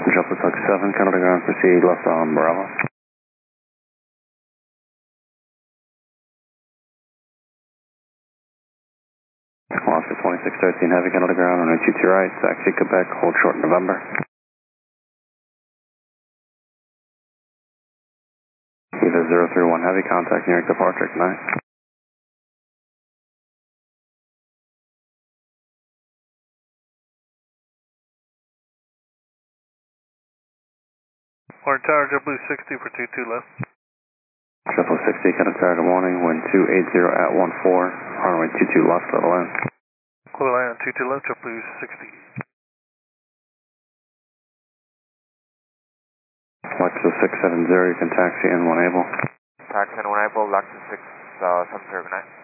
Jumper Tuck 7, Canada ground, proceed left on Bravo. Oscar 2613, heavy Canada ground, runway 22 right, taxi Quebec, hold short November. Either 031 heavy, contact New York departure tonight. Orange Tower, JetBlue 60 for 22 left. JetBlue 60, Canada Tower, good morning, wind 280 at 14, runway 22 left, level in. Clear line on 22 left, JetBlue 60. Lexus 670, you can taxi in when able. Taxi in when able, Lexus 670, good night.